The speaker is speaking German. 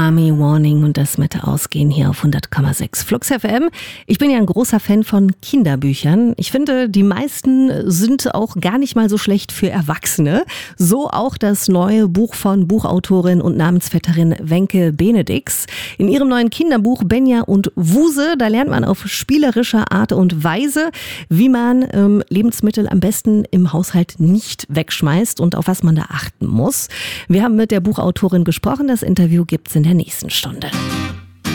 Army Warning und das mit Ausgehen hier auf 100,6 Flux FM. Ich bin ja ein großer Fan von Kinderbüchern. Ich finde, die meisten sind auch gar nicht mal so schlecht für Erwachsene. So auch das neue Buch von Buchautorin und Namensvetterin Wenke Benedix. In ihrem neuen Kinderbuch Benja und Wuse, da lernt man auf spielerische Art und Weise, wie man Lebensmittel am besten im Haushalt nicht wegschmeißt und auf was man da achten muss. Wir haben mit der Buchautorin gesprochen. Das Interview gibt's in der nächsten Stunde.